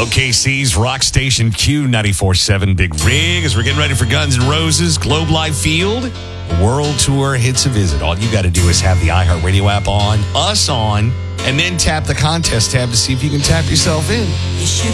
OKC's Rock Station Q94.7 Big Rig as we're getting ready for Guns N' Roses Globe Life Field. The World Tour hits a visit. All you got to do is have the iHeartRadio app on, us on, and then tap the contest tab to see if you can tap yourself in.